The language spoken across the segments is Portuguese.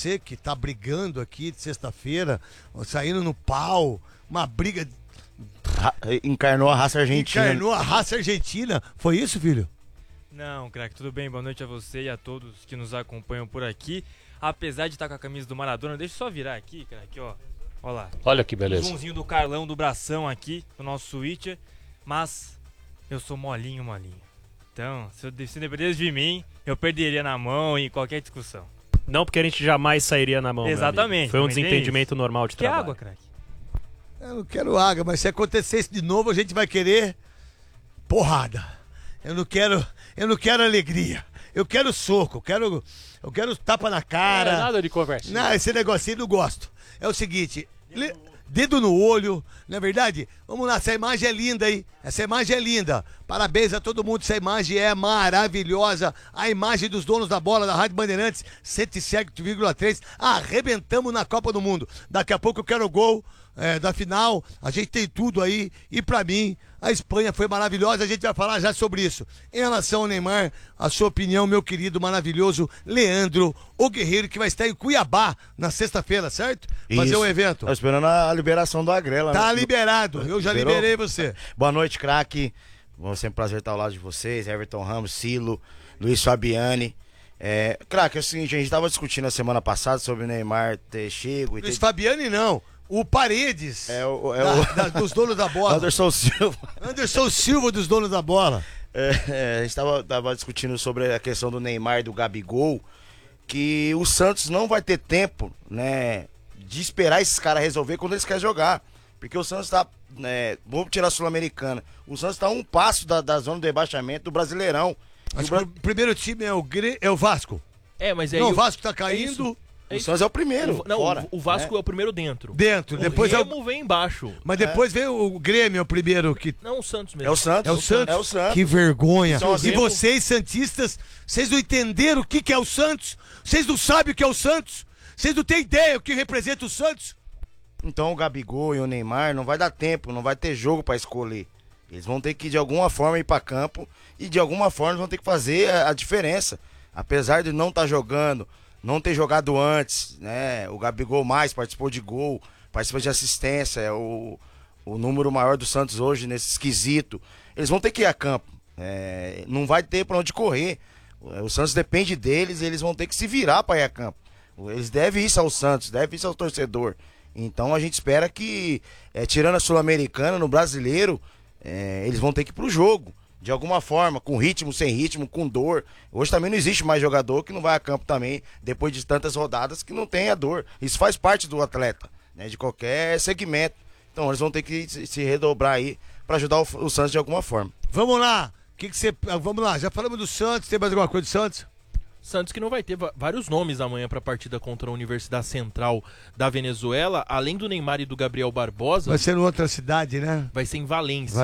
você que tá brigando aqui de sexta-feira, saindo no pau, uma briga... Encarnou a raça argentina. Encarnou a raça argentina. Foi isso, filho? Não, craque, tudo bem? Boa noite a você e a todos que nos acompanham por aqui. Apesar de estar com a camisa do Maradona, deixa eu só virar aqui, craque, ó. Olha lá. Olha que beleza. Zoomzinho do Carlão, do bração aqui, do nosso switcher. Mas eu sou molinho. Então, se dependesse de mim, eu perderia na mão em qualquer discussão. Não, porque a gente jamais sairia na mão. Exatamente. Foi um mas é desentendimento normal de Quer trabalho. água, craque? Eu não quero água, mas se acontecer isso de novo, a gente vai querer porrada. Eu não quero alegria. Eu quero soco, eu quero tapa na cara. Não é nada de conversa. Não, esse negocinho eu não gosto. É o seguinte, dedo no olho, não é verdade? Vamos lá, essa imagem é linda aí. Essa imagem é linda. Parabéns a todo mundo, essa imagem é maravilhosa. A imagem dos donos da bola da Rádio Bandeirantes, 107,3. Arrebentamos na Copa do Mundo. Daqui a pouco eu quero o gol da final. A gente tem tudo aí. E pra mim, a Espanha foi maravilhosa. A gente vai falar já sobre isso. Em relação ao Neymar, a sua opinião, meu querido, maravilhoso Leandro, o guerreiro que vai estar em Cuiabá na sexta-feira, certo? Fazer um evento. Tá esperando a liberação do Agrela. Tá liberado. Eu já Liberou? liberei você. Boa noite, craque. Sempre um prazer estar ao lado de vocês. Everton Ramos, Silo, Luiz Fabiani. Craque, é o seguinte, a gente estava discutindo a semana passada sobre o Neymar ter chego. Luiz Fabiani não. O Paredes. Dos donos da bola. Anderson Silva. Anderson Silva dos donos da bola. A gente tava discutindo sobre a questão do Neymar e do Gabigol. Que o Santos não vai ter tempo, né, de esperar esses caras resolver quando eles querem jogar. Porque o Santos tá, vamos tirar a Sul-Americana, o Santos tá a um passo da zona de rebaixamento do Brasileirão. Acho que o primeiro time é o Vasco. Mas não, o Vasco tá caindo. O Santos é o primeiro. O Vasco é o primeiro dentro. Depois o Remo vem embaixo. Mas depois vem o Grêmio, é o primeiro que... Não, o Santos mesmo. É o Santos. Que vergonha. Então, e vocês, santistas, vocês não entenderam o que é o Santos? Vocês não sabem o que é o Santos? Vocês não têm ideia o que representa o Santos? Então o Gabigol e o Neymar não vai dar tempo, não vai ter jogo pra escolher. Eles vão ter que de alguma forma ir pra campo e de alguma forma vão ter que fazer a diferença. Apesar de não estar jogando, não ter jogado antes, né? O Gabigol mais participou de gol, participou de assistência, é o número maior do Santos hoje nesse esquisito. Eles vão ter que ir a campo. Não vai ter pra onde correr. O Santos depende deles e eles vão ter que se virar pra ir a campo. Eles devem isso ao Santos, devem isso ao torcedor. Então a gente espera que, tirando a Sul-Americana, no Brasileiro, eles vão ter que ir pro jogo. De alguma forma, com ritmo, sem ritmo, com dor. Hoje também não existe mais jogador que não vai a campo também, depois de tantas rodadas, que não tem a dor. Isso faz parte do atleta, né, de qualquer segmento. Então eles vão ter que se redobrar aí para ajudar o Santos de alguma forma. Vamos lá. Vamos lá, já falamos do Santos, tem mais alguma coisa do Santos? Santos que não vai ter vários nomes amanhã para a partida contra a Universidade Central da Venezuela, além do Neymar e do Gabriel Barbosa. Vai ser em outra cidade, né? Vai ser em Valência.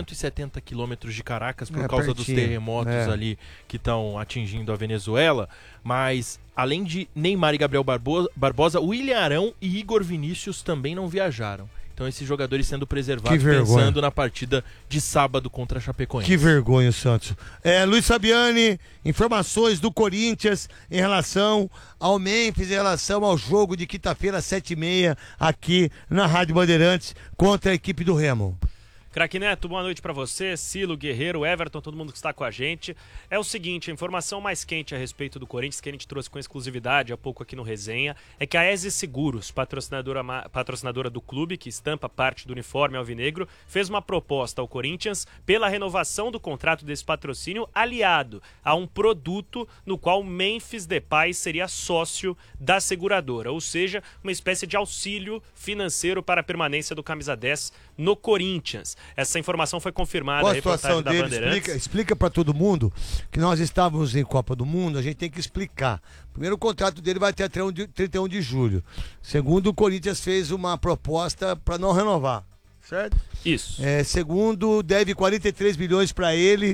170 quilômetros de Caracas por causa dos terremotos ali que estão atingindo a Venezuela. Mas além de Neymar e Gabriel Barbosa, William Arão e Igor Vinícius também não viajaram. Então esses jogadores sendo preservados pensando na partida de sábado contra a Chapecoense. Que vergonha, Santos. Luiz Fabiani, informações do Corinthians em relação ao Memphis, em relação ao jogo de quinta-feira às 7h30 aqui na Rádio Bandeirantes contra a equipe do Remo. Craque Neto, boa noite pra você, Silo, Guerreiro, Everton, todo mundo que está com a gente. É o seguinte, a informação mais quente a respeito do Corinthians, que a gente trouxe com exclusividade há pouco aqui no Resenha, é que a ESE Seguros, patrocinadora do clube, que estampa parte do uniforme alvinegro, fez uma proposta ao Corinthians pela renovação do contrato desse patrocínio, aliado a um produto no qual Memphis Depay seria sócio da seguradora, ou seja, uma espécie de auxílio financeiro para a permanência do camisa 10 no Corinthians. Essa informação foi confirmada. Qual a situação dele? Explica para todo mundo que nós estávamos em Copa do Mundo, a gente tem que explicar. Primeiro, o contrato dele vai até 31 de julho. Segundo, o Corinthians fez uma proposta para não renovar, certo? Isso. Segundo, deve 43 milhões para ele,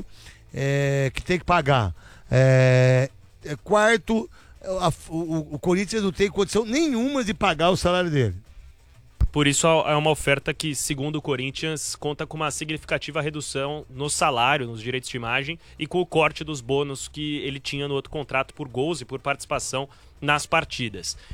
que tem que pagar. Quarto, o Corinthians não tem condição nenhuma de pagar o salário dele. Por isso é uma oferta que, segundo o Corinthians, conta com uma significativa redução no salário, nos direitos de imagem e com o corte dos bônus que ele tinha no outro contrato por gols e por participação nas partidas.